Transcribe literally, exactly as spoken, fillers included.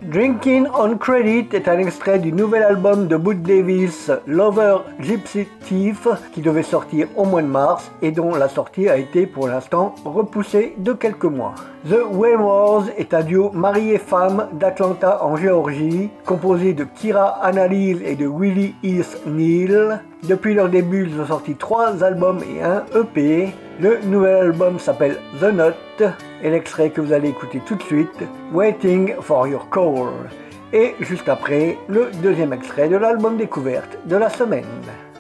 Drinking on Credit est un extrait du nouvel album de Butch Davis, Lover Gypsy Thief, qui devait sortir au mois de mars et dont la sortie a été pour l'instant repoussée de quelques mois. The Waywars est un duo mari et femme d'Atlanta en Géorgie, composé de Kira Annalil et de Willie Heath Neal. Depuis leur début, ils ont sorti trois albums et un E P. Le nouvel album s'appelle The Nut et l'extrait que vous allez écouter tout de suite, Waiting for Your Call. Et juste après, le deuxième extrait de l'album découverte de la semaine.